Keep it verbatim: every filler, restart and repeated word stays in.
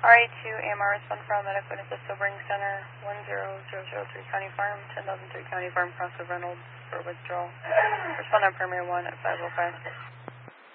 R A two A M R respond from Medical Witness Sobering Center, one zero zero zero three County Farm, ten thousand three County Farm, cross of Reynolds for withdrawal. Respond on Premier one at five oh five.